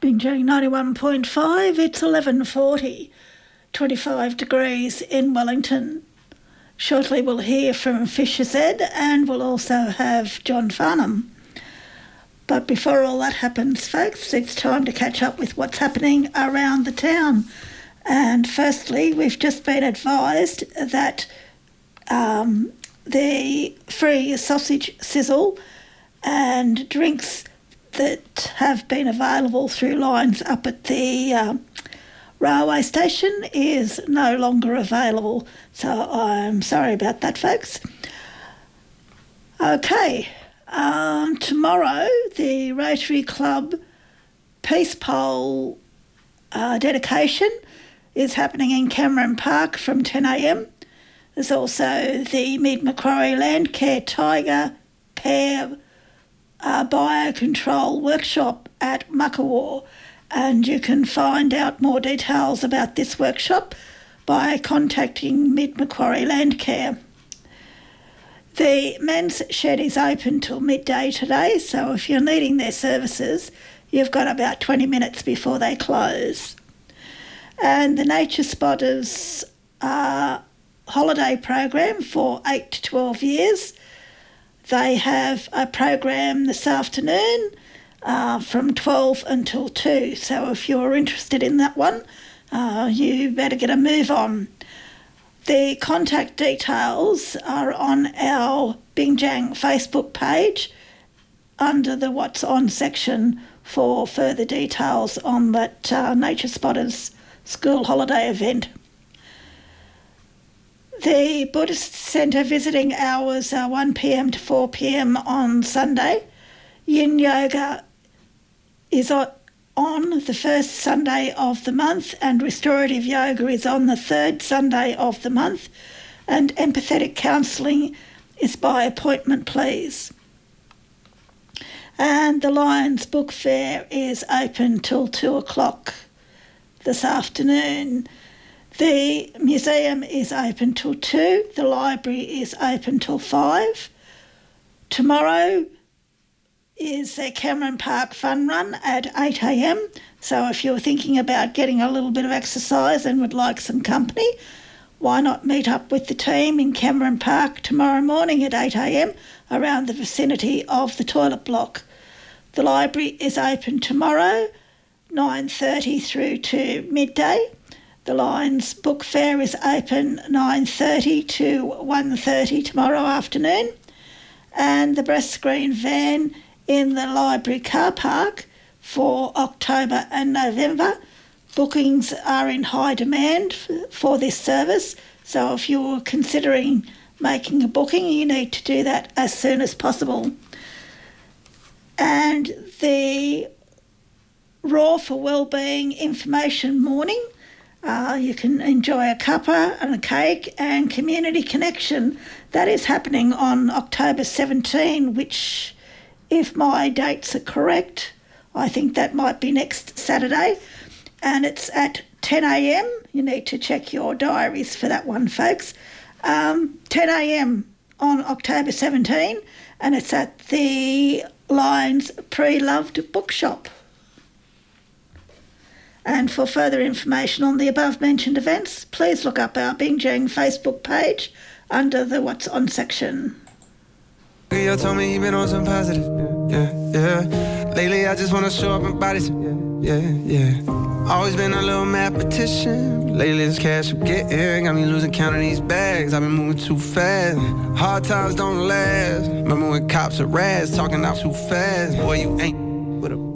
Binjang 91.5, it's 11:40, 25 degrees in Wellington. Shortly we'll hear from Fisher Zed and we'll also have John Farnham. But before all that happens, folks, it's time to catch up with what's happening around the town. And firstly, we've just been advised that the free sausage sizzle and drinks that have been available through lines up at the railway station is no longer available. So I'm sorry about that, folks. Okay, tomorrow the Rotary Club Peace Pole dedication is happening in Cameron Park from 10 a.m. There's also the Mid Macquarie Landcare Tiger Pair Biocontrol Workshop at Muckawa, and you can find out more details about this workshop by contacting Mid Macquarie Landcare. The men's shed is open till midday today, so if you're needing their services, you've got about 20 minutes before they close. And the Nature Spotters holiday program for 8 to 12 years. They have a program this afternoon from 12 until 2. So if you're interested in that one, you better get a move on. The contact details are on our Binjang Facebook page under the What's On section for further details on that Nature Spotters school holiday event. The Buddhist Centre visiting hours are 1 p.m. to 4 p.m. on Sunday. Yin Yoga is on the first Sunday of the month, and Restorative Yoga is on the third Sunday of the month, and Empathetic Counselling is by appointment, please. And the Lions Book Fair is open till 2 o'clock this afternoon. The museum is open till 2. The library is open till 5. Tomorrow is the Cameron Park Fun Run at 8 a.m. So if you're thinking about getting a little bit of exercise and would like some company, why not meet up with the team in Cameron Park tomorrow morning at 8 a.m. around the vicinity of the toilet block. The library is open tomorrow, 9:30 through to midday. The Lions Book Fair is open 9:30 to 1:30 tomorrow afternoon. And the breast screen van in the library car park for October and November. Bookings are in high demand for this service, so if you're considering making a booking, you need to do that as soon as possible. And the Raw for Wellbeing Information Morning, you can enjoy a cuppa and a cake and community connection. That is happening on October 17, which, if my dates are correct, I think that might be next Saturday, and it's at 10 a.m. You need to check your diaries for that one, folks. 10 a.m. on October 17, and it's at the Lions Pre-Loved Bookshop. And for further information on the above-mentioned events, please look up our Binjang Facebook page under the What's On section. You told me you've been on some positive, yeah. Lately I just want to show up and body some, yeah. Always been a little mathematician. Lately this cash I'm getting got me losing count of these bags. I've been moving too fast. Hard times don't last. Remember when cops are rats talking out too fast? Boy, you ain't with a